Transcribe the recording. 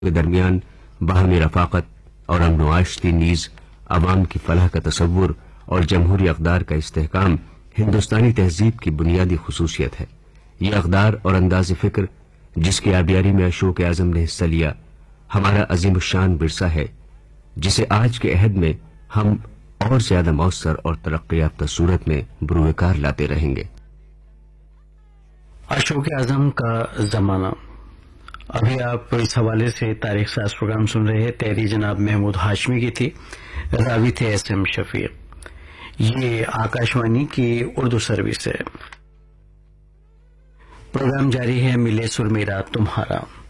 के दरमियान बाहमी रफाकत और अमन व आशती नीज अवाम की फलाह का तसव्वुर और जमहूरी अक़दार का इस्तेहकाम हिंदुस्तानी तहजीब की बुनियादी खुसूसियत है। ये अक़दार और अंदाज़ फ़िक्र जिसकी आबियारी में अशोक आज़म ने हिस्सा लिया हमारा अज़ीमुश्शान विरसा है, जिसे आज के अहद में हम और ज्यादा मौसर और तरक्की याफ्ता सूरत में बुरूकार लाते रहेंगे। अशोक आज़म का जमाना। अभी आप इस हवाले से तारीख साज प्रोग्राम सुन रहे हैं। तहरीर जनाब महमूद हाशमी की थी, रावी थे SM शफीक। ये आकाशवाणी की उर्दू सर्विस है। प्रोग्राम जारी है, मिले सुर मेरा तुम्हारा।